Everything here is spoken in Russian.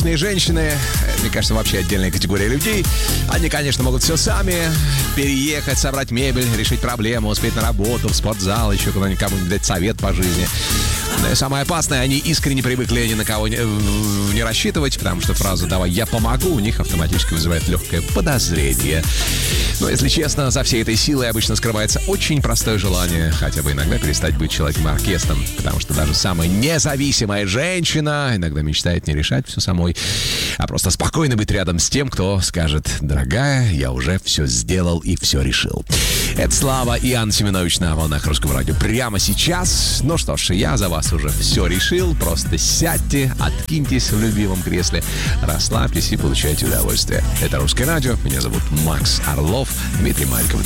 Обычные женщины, мне кажется, вообще отдельная категория людей. Они, конечно, могут все сами. Переехать, собрать мебель, решить проблему, успеть на работу, в спортзал, еще куда-нибудь кому-нибудь дать совет по жизни. Но и самое опасное, они искренне привыкли ни на кого не рассчитывать, потому что фраза «давай я помогу» у них автоматически вызывает легкое подозрение. Но, если честно, за всей этой силой обычно скрывается очень простое желание хотя бы иногда перестать быть человеком-оркестром, потому что даже самая независимая женщина иногда мечтает не решать все самой, а просто спокойно быть рядом с тем, кто скажет: «Дорогая, я уже все сделал и все решил». Это Слава и Анна Семенович на волнах Русского радио прямо сейчас. Ну что ж, я за вас уже все решил. Просто сядьте, откиньтесь в любимом кресле, расслабьтесь и получайте удовольствие. Это Русское радио. Меня зовут Макс Орлов. Дмитрий Мальков